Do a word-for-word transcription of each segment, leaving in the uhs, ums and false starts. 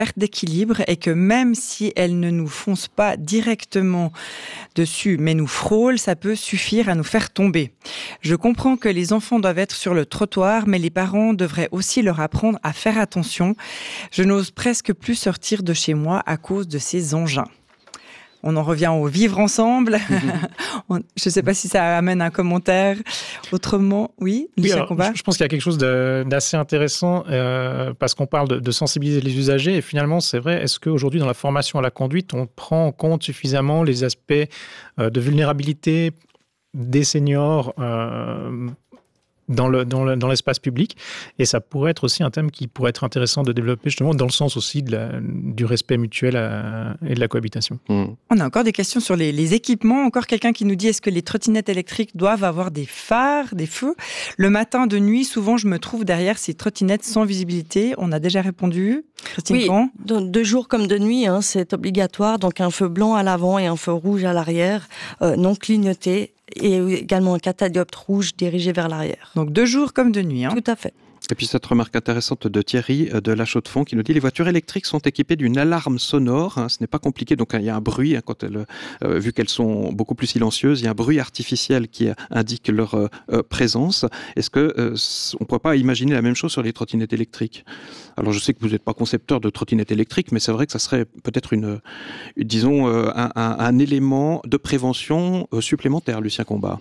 perte d'équilibre et que même si elles ne nous foncent pas directement dessus, mais nous frôlent, ça peut suffire à nous faire tomber. Je comprends que les enfants doivent être sur le trottoir, mais les parents devraient aussi leur apprendre à faire attention. Je n'ose presque plus sortir de chez moi à cause de ces engins. On en revient au vivre ensemble. Mm-hmm. Je ne sais pas si ça amène un commentaire. Autrement, oui, Lucien oui, Combat. Je pense qu'il y a quelque chose de, d'assez intéressant euh, parce qu'on parle de, de sensibiliser les usagers. Et finalement, c'est vrai, est-ce qu'aujourd'hui, dans la formation à la conduite, on prend en compte suffisamment les aspects euh, de vulnérabilité des seniors euh, Dans, le, dans, le, dans l'espace public, et ça pourrait être aussi un thème qui pourrait être intéressant de développer justement dans le sens aussi de la, du respect mutuel à, et de la cohabitation. Mmh. On a encore des questions sur les, les équipements, encore quelqu'un qui nous dit est-ce que les trottinettes électriques doivent avoir des phares, des feux ? Le matin, de nuit, souvent je me trouve derrière ces trottinettes sans visibilité. On a déjà répondu. Christine Oui, Caen. de, de jour comme de nuit, hein, c'est obligatoire, donc un feu blanc à l'avant et un feu rouge à l'arrière, euh, non clignoté, et également un catadioptre rouge dirigé vers l'arrière. Donc de jour comme de nuit. Hein. Tout à fait. Et puis cette remarque intéressante de Thierry de La Chaux-de-Fonds qui nous dit « Les voitures électriques sont équipées d'une alarme sonore. Hein, ce n'est pas compliqué, donc il y a un bruit, hein, quand elles, euh, vu qu'elles sont beaucoup plus silencieuses, il y a un bruit artificiel qui indique leur euh, présence. Est-ce qu'on euh, ne pourrait pas imaginer la même chose sur les trottinettes électriques ?» Alors je sais que vous n'êtes pas concepteur de trottinettes électriques, mais c'est vrai que ça serait peut-être une, une disons, euh, un, un, un élément de prévention euh, supplémentaire, Lucien Combat.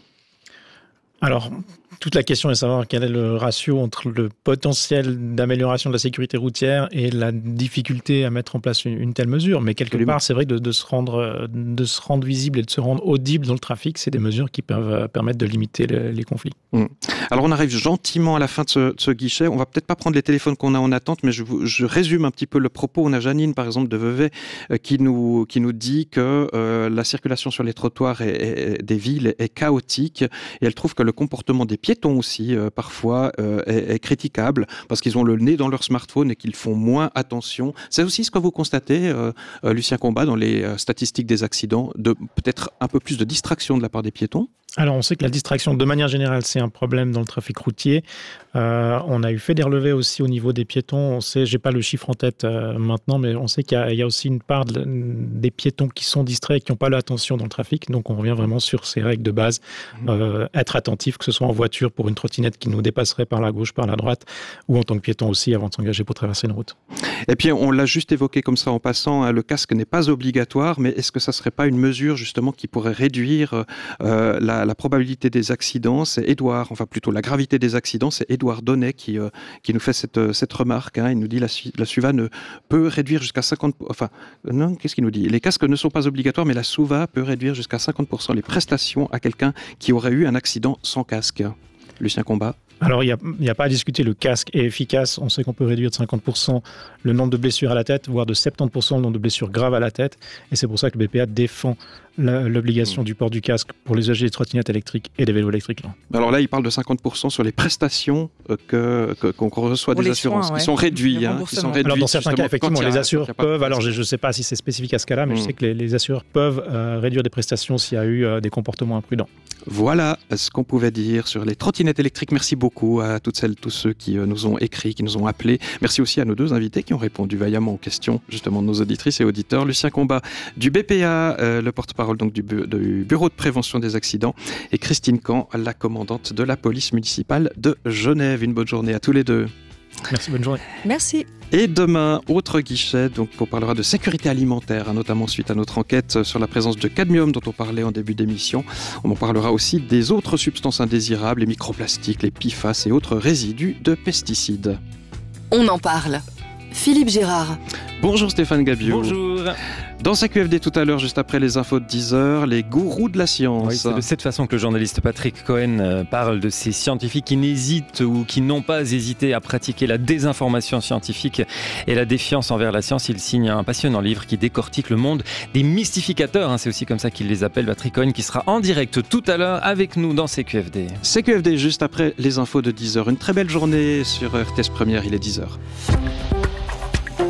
Alors, toute la question est de savoir quel est le ratio entre le potentiel d'amélioration de la sécurité routière et la difficulté à mettre en place une, une telle mesure. Mais quelque Absolument. part, c'est vrai que de, de, se rendre, de se rendre visible et de se rendre audible dans le trafic, c'est des mesures qui peuvent permettre de limiter le, les conflits. Mmh. Alors, on arrive gentiment à la fin de ce, de ce guichet. On va peut-être pas prendre les téléphones qu'on a en attente, mais je, je résume un petit peu le propos. On a Janine, par exemple, de Vevey, euh, qui, nous, qui nous dit que euh, la circulation sur les trottoirs est, est, des villes est, est chaotique et elle trouve que le comportement des piétons aussi, euh, parfois, euh, est, est critiquable parce qu'ils ont le nez dans leur smartphone et qu'ils font moins attention. C'est aussi ce que vous constatez, euh, euh, Lucien Combat, dans les euh, statistiques des accidents, de peut-être un peu plus de distraction de la part des piétons ? Alors, on sait que la distraction, de manière générale, c'est un problème dans le trafic routier. Euh, on a eu fait des relevés aussi au niveau des piétons. On sait, j'ai pas le chiffre en tête euh, maintenant, mais on sait qu'il y a, il y a aussi une part de, des piétons qui sont distraits et qui n'ont pas l'attention dans le trafic. Donc, on revient vraiment sur ces règles de base. Euh, être attentif, que ce soit en voiture pour une trottinette qui nous dépasserait par la gauche, par la droite, ou en tant que piéton aussi, avant de s'engager pour traverser une route. Et puis, on l'a juste évoqué comme ça en passant, hein, le casque n'est pas obligatoire, mais est-ce que ça serait pas une mesure justement qui pourrait réduire euh, la La probabilité des accidents, c'est Édouard, enfin plutôt la gravité des accidents, c'est Édouard Donnet qui, euh, qui nous fait cette, cette remarque. Hein. Il nous dit la, la SUVA ne peut réduire jusqu'à cinquante pour cent. Enfin, non, qu'est-ce qu'il nous dit ? Les casques ne sont pas obligatoires, mais la SUVA peut réduire jusqu'à cinquante pour cent les prestations à quelqu'un qui aurait eu un accident sans casque. Lucien Combat. Alors, il n'y a, a pas à discuter, le casque est efficace. On sait qu'on peut réduire de cinquante pour cent le nombre de blessures à la tête, voire de soixante-dix pour cent le nombre de blessures graves à la tête. Et c'est pour ça que le B P A défend la, l'obligation mmh. du port du casque pour les usagers des trottinettes électriques et des vélos électriques. Là. Alors là, il parle de cinquante pour cent sur les prestations que, que, qu'on reçoit pour des assurances, soins, ouais. qui sont réduites. Hein, qui sont réduites alors, dans certains cas, effectivement, les assureurs peuvent, alors je ne sais pas si c'est spécifique à ce cas-là, mais mmh. je sais que les, les assureurs peuvent euh, réduire des prestations s'il y a eu euh, des comportements imprudents. Voilà ce qu'on pouvait dire sur les trottinettes électriques. Merci beaucoup à toutes celles, tous ceux qui nous ont écrit, qui nous ont appelés. Merci aussi à nos deux invités qui ont répondu vaillamment aux questions justement de nos auditrices et auditeurs. Lucien Combat du B P A, euh, le porte-parole donc du, bu- du Bureau de prévention des accidents, et Christine Caen, la commandante de la police municipale de Genève. Une bonne journée à tous les deux. Merci, bonne journée. Merci. Et demain, autre guichet, donc on parlera de sécurité alimentaire, hein, notamment suite à notre enquête sur la présence de cadmium dont on parlait en début d'émission. On en parlera aussi des autres substances indésirables, les microplastiques, les P F A S et autres résidus de pesticides. On en parle. Philippe Gérard. Bonjour Stéphane Gabiot. Bonjour. Dans C Q F D tout à l'heure, juste après les infos de dix heures, les gourous de la science. Oui, c'est de cette façon que le journaliste Patrick Cohen parle de ces scientifiques qui n'hésitent ou qui n'ont pas hésité à pratiquer la désinformation scientifique et la défiance envers la science. Il signe un passionnant livre qui décortique le monde des mystificateurs. C'est aussi comme ça qu'il les appelle, Patrick Cohen, qui sera en direct tout à l'heure avec nous dans C Q F D. C Q F D juste après les infos de dix heures. Une très belle journée sur R T S Première, il est dix heures.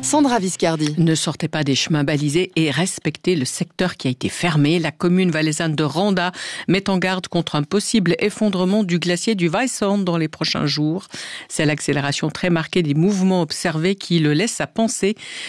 Sandra Viscardi. Ne sortez pas des chemins balisés et respectez le secteur qui a été fermé. La commune valaisanne de Randa met en garde contre un possible effondrement du glacier du Weissand dans les prochains jours. C'est l'accélération très marquée des mouvements observés qui le laisse à penser